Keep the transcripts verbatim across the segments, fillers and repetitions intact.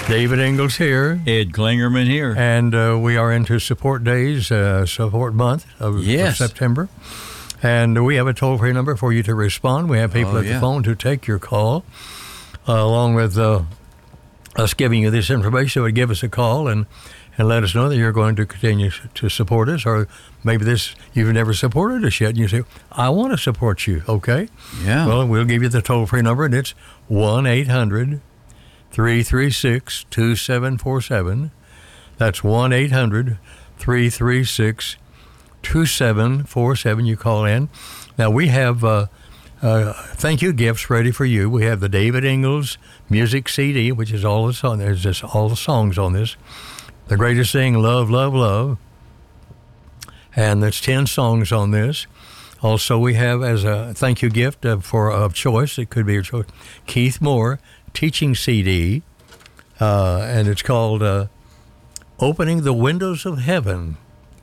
David Ingalls here. Ed Klingerman here. And uh, we are into support days, uh, support month of, yes. of September. And we have a toll-free number for you to respond. We have people oh, at yeah. the phone to take your call, uh, along with uh, us giving you this information. So give us a call and, and let us know that you're going to continue to support us, or maybe this you've never supported us yet, and you say, I want to support you, okay? Yeah. Well, we'll give you the toll-free number, and it's one eight hundred three three six two seven four seven. That's one eight hundred three three six two seven four seven. You call in. Now, we have uh, uh, thank you gifts ready for you. We have the David Ingalls Music C D, which is all the song. There's just all the songs on this. The Greatest Thing, Love, Love, Love. And there's ten songs on this. Also, we have as a thank you gift uh, for of choice, it could be your choice, Keith Moore Teaching C D, uh, and it's called uh, Opening the Windows of Heaven.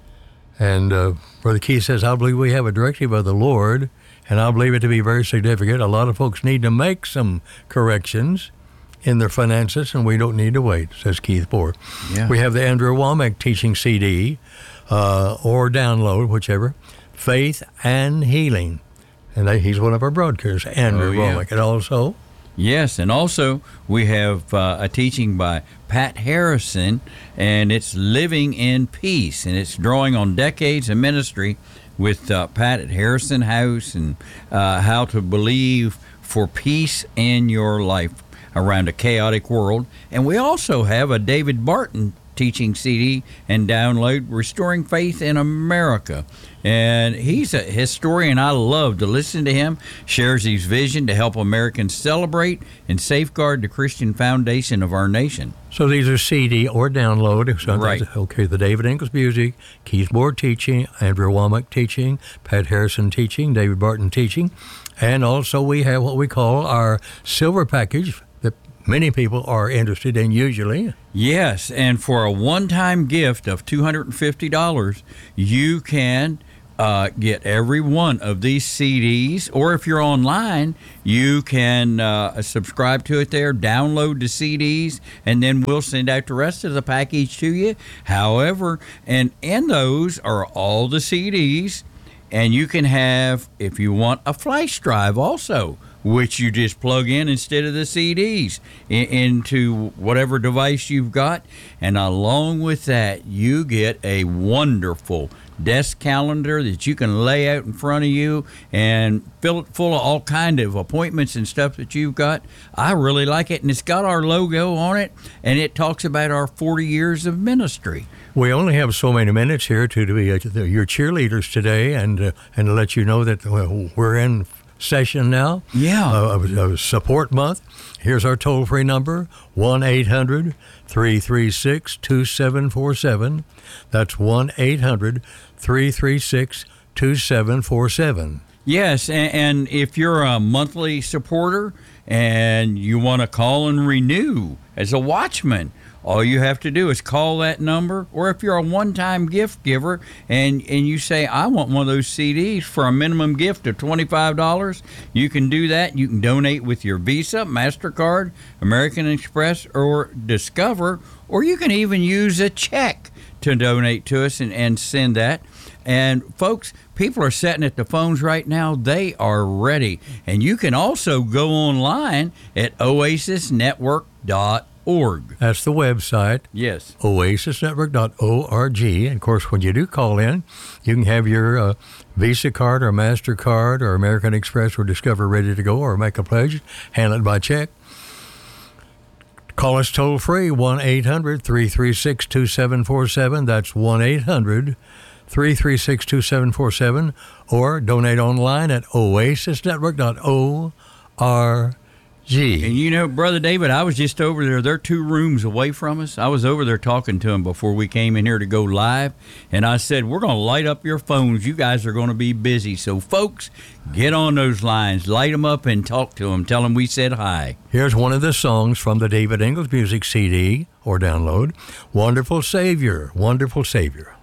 And uh, Brother Keith says, I believe we have a directive of the Lord, and I believe it to be very significant. A lot of folks need to make some corrections in their finances, and we don't need to wait, says Keith Moore. Yeah. We have the Andrew Womack Teaching C D, uh, or download, whichever, Faith and Healing. And they, he's one of our broadcasters, Andrew oh, yeah. Womack. And also... Yes, and also we have uh, a teaching by Pat Harrison, and it's Living in Peace, and it's drawing on decades of ministry with uh, Pat at Harrison House, and uh, how to believe for peace in your life around a chaotic world. And we also have a David Barton teaching C D and download, Restoring Faith in America. And he's a historian. I love to listen to him. Shares his vision to help Americans celebrate and safeguard the Christian foundation of our nation. So these are C D or download. So right. Okay, the David Ingalls Music, Keith Moore Teaching, Andrew Womack Teaching, Pat Harrison Teaching, David Barton Teaching. And also we have what we call our silver package that many people are interested in usually. Yes, and for a one-time gift of two hundred fifty dollars, you can uh, get every one of these C Ds, or if you're online, you can uh, subscribe to it there, download the C Ds, and then we'll send out the rest of the package to you. However, and in those are all the C Ds, and you can have, if you want, a flash drive also, which you just plug in instead of the C Ds in, into whatever device you've got. And along with that, you get a wonderful desk calendar that you can lay out in front of you and fill it full of all kind of appointments and stuff that you've got. I really like it, and it's got our logo on it, and it talks about our forty years of ministry. We only have so many minutes here to, to be uh, your cheerleaders today, and uh, and to let you know that well, we're in session now. Yeah. Uh, of, of support month. Here's our toll-free number, one eight hundred three three six two seven four seven. That's one eight hundred three three six two seven four seven. Yes, and, and if you're a monthly supporter and you want to call and renew as a watchman, all you have to do is call that number. Or if you're a one-time gift giver and, and you say, I want one of those C Ds for a minimum gift of twenty-five dollars, you can do that. You can donate with your Visa, MasterCard, American Express, or Discover, or you can even use a check to donate to us and, and send that. And folks, people are sitting at the phones right now. They are ready. And you can also go online at oasis network dot org. That's the website. Yes. oasis network dot org. And of course, when you do call in, you can have your uh, Visa card or MasterCard or American Express or Discover ready to go, or make a pledge, handle it by check. Call us toll free, one eight hundred three three six two seven four seven. That's one eight hundred three three six two seven four seven. Or donate online at oasis network dot org. And you know, Brother David, I was just over there. They're two rooms away from us. I was over there talking to them before we came in here to go live. And I said, we're going to light up your phones. You guys are going to be busy. So, folks, get on those lines. Light them up and talk to them. Tell them we said hi. Here's one of the songs from the David Ingalls Music C D or download. Wonderful Savior, Wonderful Savior.